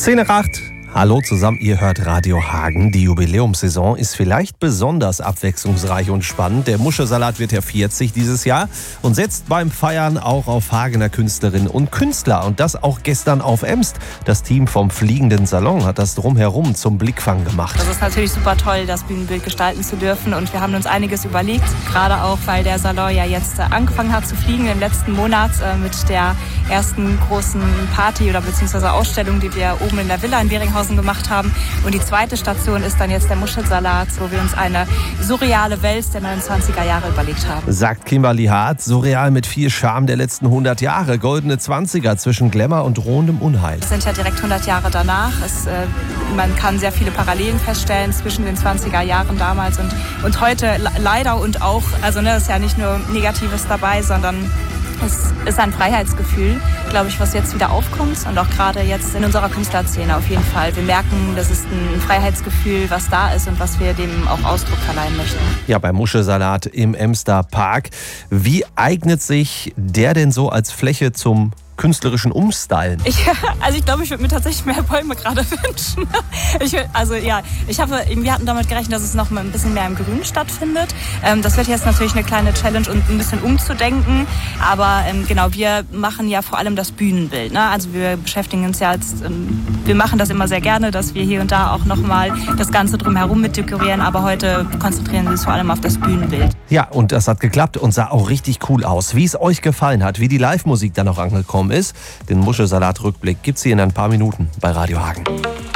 10 nach 8. Hallo zusammen, ihr hört Radio Hagen. Die Jubiläumssaison ist vielleicht besonders abwechslungsreich und spannend. Der Muschelsalat wird ja 40 dieses Jahr und setzt beim Feiern auch auf Hagener Künstlerinnen und Künstler. Und das auch gestern auf Emst. Das Team vom Fliegenden Salon hat das Drumherum zum Blickfang gemacht. Das ist natürlich super toll, das Bühnenbild gestalten zu dürfen. Und wir haben uns einiges überlegt, gerade auch, weil der Salon ja jetzt angefangen hat zu fliegen im letzten Monat mit der ersten großen Party oder beziehungsweise Ausstellung, die wir oben in der Villa in Beringhausen gemacht haben. Und die zweite Station ist dann jetzt der Muschelsalat, wo wir uns eine surreale Welt der 29er Jahre überlegt haben. Sagt Kimberly Hart, surreal mit viel Charme der letzten 100 Jahre. Goldene 20er zwischen Glamour und drohendem Unheil. Wir sind ja direkt 100 Jahre danach. Man kann sehr viele Parallelen feststellen zwischen den 20er Jahren damals und heute leider und auch, also es ist ja nicht nur Negatives dabei, sondern es ist ein Freiheitsgefühl, glaube ich, was jetzt wieder aufkommt und auch gerade jetzt in unserer Künstlerszene auf jeden Fall. Wir merken, das ist ein Freiheitsgefühl, was da ist und was wir dem auch Ausdruck verleihen möchten. Ja, beim Muschelsalat im Emster Park. Wie eignet sich der denn so als Fläche zum künstlerischen Umstylen? Ich glaube, ich würde mir tatsächlich mehr Bäume gerade wünschen. Wir hatten damit gerechnet, dass es noch mal ein bisschen mehr im Grün stattfindet. Das wird jetzt natürlich eine kleine Challenge und ein bisschen umzudenken. Aber genau, wir machen ja vor allem das Bühnenbild. Ne? Also wir beschäftigen uns ja jetzt, wir machen das immer sehr gerne, dass wir hier und da auch noch mal das Ganze drumherum mit dekorieren. Aber heute konzentrieren wir uns vor allem auf das Bühnenbild. Ja, und das hat geklappt und sah auch richtig cool aus. Wie es euch gefallen hat, wie die Live-Musik dann auch angekommen ist, den Muschelsalat-Rückblick gibt's hier in ein paar Minuten bei Radio Hagen.